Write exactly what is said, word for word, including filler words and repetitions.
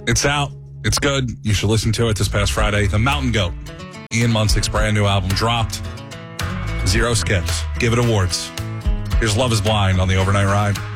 It's out. It's good. You should listen to it this past Friday. The Mountain Goat. Ian Munsick's brand new album dropped. Zero skips. Give it awards. Here's Love is Blind on the Overnight Ride.